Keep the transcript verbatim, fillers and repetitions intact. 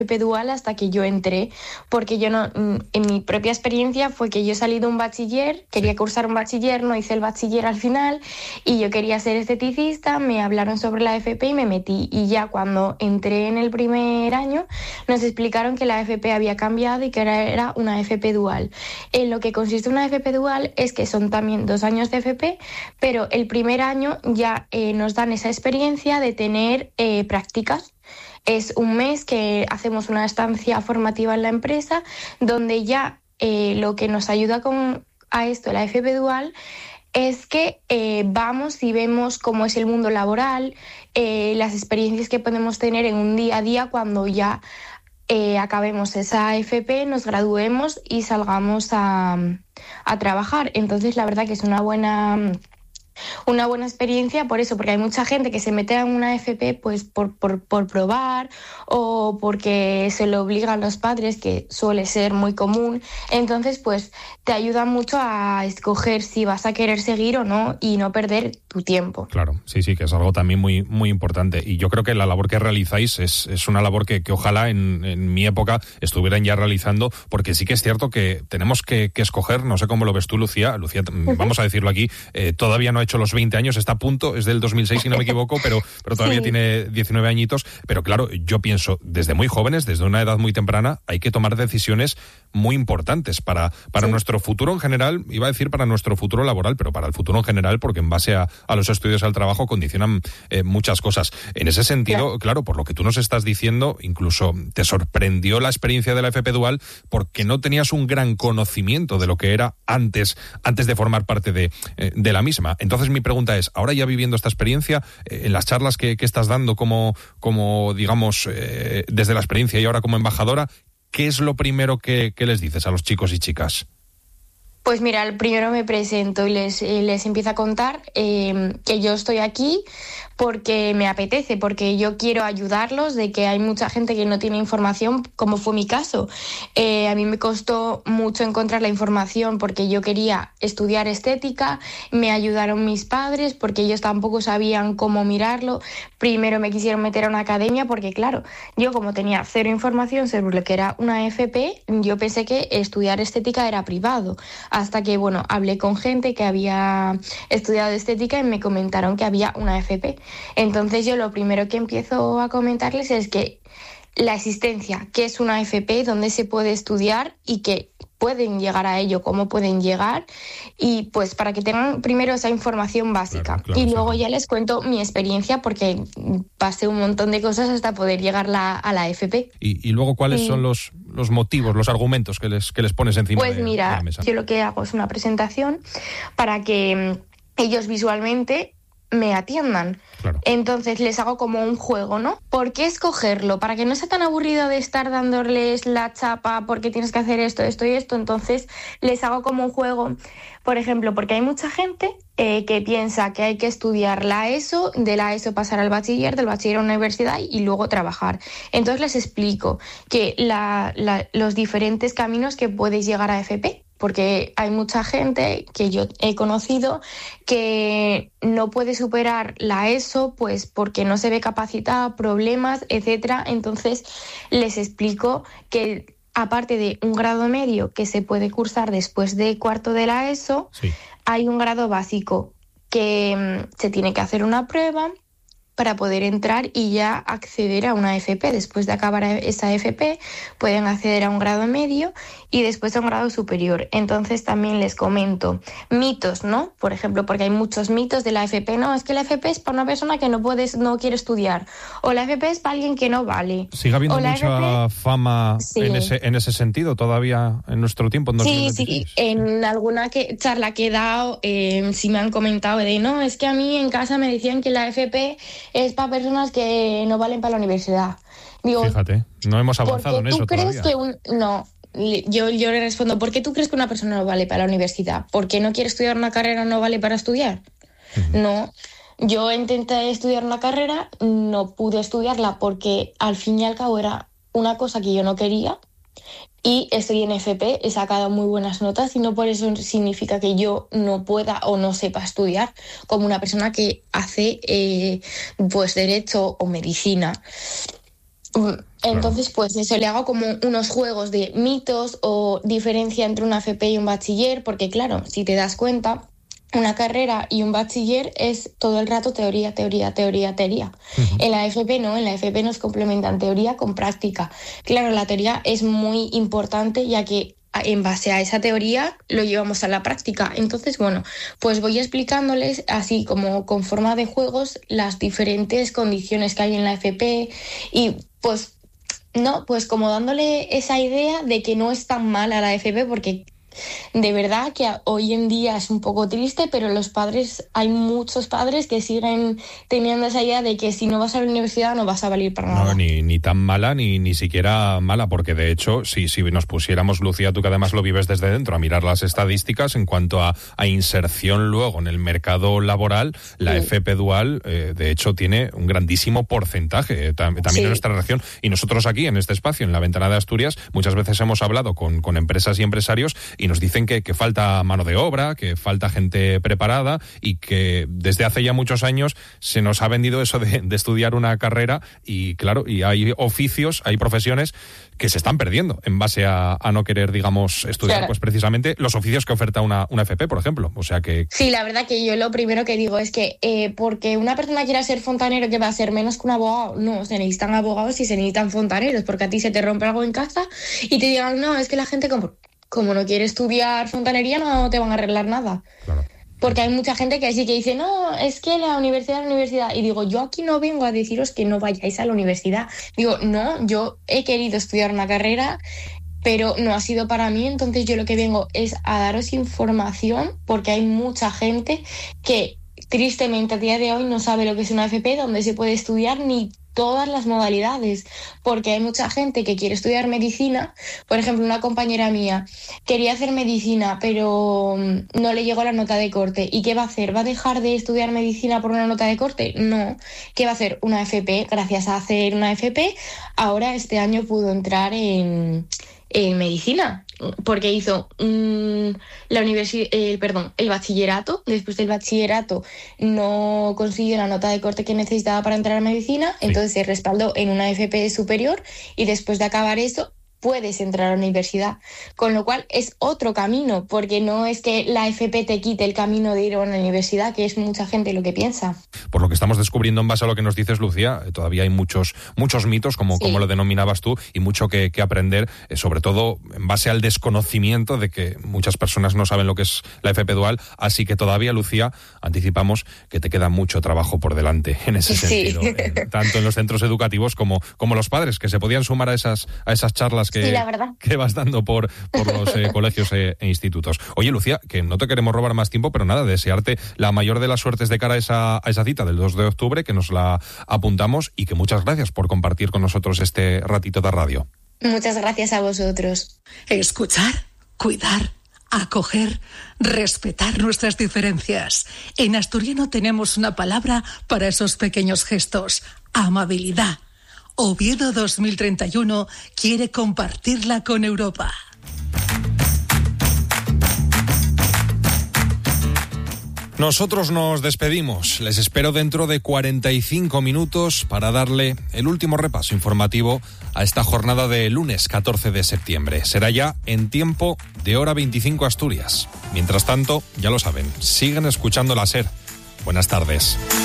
F P dual hasta que yo entré, porque yo no, en mi propia experiencia fue que yo salí de un bachiller, quería cursar un bachiller, no hice el bachiller al final y yo quería ser esteticista, me hablaron sobre la F P y me metí, y ya cuando entré en el primer año nos explicaron que la F P había cambiado y que era, era una F P dual. En lo que consiste una F P dual es que son también dos años de F P, pero el primer año ya eh, nos dan esa experiencia de tener eh, prácticas. Es un mes que hacemos una estancia formativa en la empresa donde ya eh, lo que nos ayuda con, a esto, la F P dual, es que eh, vamos y vemos cómo es el mundo laboral, eh, las experiencias que podemos tener en un día a día cuando ya eh, acabemos esa F P, nos graduemos y salgamos a, a trabajar. Entonces, la verdad que es una buena... Una buena experiencia por eso, porque hay mucha gente que se mete en una F P pues por, por, por probar o porque se lo obligan los padres, que suele ser muy común. Entonces pues te ayuda mucho a escoger si vas a querer seguir o no y no perder tu tiempo. Claro, sí, sí, que es algo también muy, muy importante. Y yo creo que la labor que realizáis es, es una labor que, que ojalá en, en mi época estuvieran ya realizando, porque sí que es cierto que tenemos que, que escoger, no sé cómo lo ves tú, Lucía, Lucía, vamos a decirlo aquí, eh, todavía no ha hecho los veinte años, está a punto, es del dos mil seis si no me equivoco, pero, pero todavía sí tiene diecinueve añitos. Pero claro, yo pienso, desde muy jóvenes, desde una edad muy temprana, hay que tomar decisiones muy importantes para, para sí. nuestro futuro en general, iba a decir para nuestro futuro laboral, pero para el futuro en general, porque en base a, a los estudios, al trabajo, condicionan eh, muchas cosas. En ese sentido, claro. claro, por lo que tú nos estás diciendo, incluso te sorprendió la experiencia de la F P dual porque no tenías un gran conocimiento de lo que era antes, antes de formar parte de, eh, de la misma. Entonces mi pregunta es, ahora ya viviendo esta experiencia, eh, en las charlas que, que estás dando como, como digamos, eh, desde la experiencia y ahora como embajadora, ¿qué es lo primero que, que les dices a los chicos y chicas? Pues mira, primero me presento y les, eh, les empiezo a contar eh, que yo estoy aquí porque me apetece, porque yo quiero ayudarlos, de que hay mucha gente que no tiene información, como fue mi caso. Eh, a mí me costó mucho encontrar la información porque yo quería estudiar estética, me ayudaron mis padres porque ellos tampoco sabían cómo mirarlo. Primero me quisieron meter a una academia porque, claro, yo como tenía cero información sobre lo que era una F P, yo pensé que estudiar estética era privado. Hasta que, bueno, hablé con gente que había estudiado estética y me comentaron que había una F P. Entonces yo lo primero que empiezo a comentarles es que la existencia, qué es una F P, dónde se puede estudiar y que pueden llegar a ello, cómo pueden llegar, y pues para que tengan primero esa información básica. Claro, claro, y luego sí. ya les cuento mi experiencia porque pasé un montón de cosas hasta poder llegar la, a la F P. ¿Y, y luego cuáles sí. son los, los motivos, los argumentos que les, que les pones encima pues de, mira, de la mesa? Yo lo que hago es una presentación para que ellos visualmente me atiendan. Claro. Entonces les hago como un juego, ¿no? ¿Por qué escogerlo? Para que no sea tan aburrido de estar dándoles la chapa porque tienes que hacer esto, esto y esto. Entonces les hago como un juego. Por ejemplo, porque hay mucha gente eh, que piensa que hay que estudiar la ESO, de la ESO pasar al bachiller, del bachiller a una universidad y luego trabajar. Entonces les explico que la, la, los diferentes caminos que puedes llegar a F P. Porque hay mucha gente que yo he conocido que no puede superar la ESO pues porque no se ve capacitada, problemas, etcétera. Entonces les explico que aparte de un grado medio que se puede cursar después de cuarto de la ESO, sí. hay un grado básico que mmm, se tiene que hacer una prueba para poder entrar y ya acceder a una F P. Después de acabar esa F P pueden acceder a un grado medio y después a un grado superior. Entonces también les comento mitos, ¿no? Por ejemplo, porque hay muchos mitos de la F P. No, es que la F P es para una persona que no puede, no quiere estudiar. O la F P es para alguien que no vale. ¿Sigue habiendo mucha F P... fama sí. en, ese, en ese sentido todavía en nuestro tiempo? En dos mil veintiséis? Sí, sí. En alguna que, charla que he dado eh, sí me han comentado de no, es que a mí en casa me decían que la F P es para personas que no valen para la universidad. Digo, fíjate, no hemos avanzado en eso ¿tú crees todavía? Que un, no, yo, yo le respondo, ¿por qué tú crees que una persona no vale para la universidad? ¿Porque no quiere estudiar una carrera no vale para estudiar? Uh-huh. No, yo intenté estudiar una carrera, no pude estudiarla porque al fin y al cabo era una cosa que yo no quería. Y estoy en F P, he sacado muy buenas notas y no por eso significa que yo no pueda o no sepa estudiar como una persona que hace eh, pues derecho o medicina. Entonces, pues eso, le hago como unos juegos de mitos o diferencia entre una F P y un bachiller, porque claro, si te das cuenta, una carrera y un bachiller es todo el rato teoría, teoría, teoría, teoría. Uh-huh. En la F P no, en la F P nos complementan teoría con práctica. Claro, la teoría es muy importante, ya que en base a esa teoría lo llevamos a la práctica. Entonces, bueno, pues voy explicándoles así como con forma de juegos las diferentes condiciones que hay en la F P y pues no, pues como dándole esa idea de que no es tan mala la F P, porque de verdad que hoy en día es un poco triste, pero los padres, hay muchos padres que siguen teniendo esa idea de que si no vas a la universidad no vas a valer para nada. No, ni, ni tan mala, ni, ni siquiera mala, porque de hecho, si, si nos pusiéramos, Lucía, tú que además lo vives desde dentro, a mirar las estadísticas en cuanto a, a inserción luego en el mercado laboral, la sí. F P dual, eh, de hecho, tiene un grandísimo porcentaje, eh, tam, también sí. en nuestra región. Y nosotros aquí, en este espacio, en la Ventana de Asturias, muchas veces hemos hablado con, con empresas y empresarios y nos dicen que, que falta mano de obra, que falta gente preparada y que desde hace ya muchos años se nos ha vendido eso de, de estudiar una carrera y claro, y hay oficios, hay profesiones que se están perdiendo en base a, a no querer, digamos, estudiar claro. pues precisamente los oficios que oferta una, una F P, por ejemplo. O sea que... Sí, la verdad que yo lo primero que digo es que eh, porque una persona quiera ser fontanero, que va a ser menos que un abogado, no, se necesitan abogados y se necesitan fontaneros, porque a ti se te rompe algo en casa y te digan, no, es que la gente como... como no quiere estudiar fontanería, no te van a arreglar nada. Claro. Porque hay mucha gente que sí que dice, no, es que la universidad es la universidad. Y digo, yo aquí no vengo a deciros que no vayáis a la universidad. Digo, no, yo he querido estudiar una carrera, pero no ha sido para mí. Entonces yo lo que vengo es a daros información, porque hay mucha gente que tristemente a día de hoy no sabe lo que es una F P, donde se puede estudiar ni todas las modalidades, porque hay mucha gente que quiere estudiar medicina. Por ejemplo, una compañera mía quería hacer medicina, pero no le llegó la nota de corte. ¿Y qué va a hacer? ¿Va a dejar de estudiar medicina por una nota de corte? No. ¿Qué va a hacer? Una F P. Gracias a hacer una F P, ahora este año pudo entrar en, en medicina, porque hizo mmm, la universi- eh, perdón, el bachillerato. Después del bachillerato no consiguió la nota de corte que necesitaba para entrar a medicina, sí. Entonces se respaldó en una F P superior y después de acabar eso puedes entrar a la universidad, con lo cual es otro camino, porque no es que la F P te quite el camino de ir a una universidad, que es mucha gente lo que piensa. Por lo que estamos descubriendo en base a lo que nos dices, Lucía, todavía hay muchos muchos mitos, como, sí. como lo denominabas tú, y mucho que, que aprender, eh, sobre todo en base al desconocimiento de que muchas personas no saben lo que es la F P dual, así que todavía, Lucía, anticipamos que te queda mucho trabajo por delante en ese sentido, sí. eh, tanto en los centros educativos como, como los padres, que se podían sumar a esas, a esas charlas Que, sí, la verdad. que vas dando por, por los eh, colegios e, e institutos. Oye, Lucía, que no te queremos robar más tiempo, pero nada, desearte la mayor de las suertes de cara a esa, a esa cita del dos de octubre, que nos la apuntamos, y que muchas gracias por compartir con nosotros este ratito de radio. Muchas gracias a vosotros. Escuchar, cuidar, acoger, respetar nuestras diferencias. En asturiano tenemos una palabra para esos pequeños gestos: amabilidad. Oviedo dos mil treinta y uno quiere compartirla con Europa. Nosotros nos despedimos. Les espero dentro de cuarenta y cinco minutos para darle el último repaso informativo a esta jornada de lunes catorce de septiembre. Será ya en tiempo de hora veinticinco Asturias. Mientras tanto, ya lo saben, siguen escuchando la SER. Buenas tardes.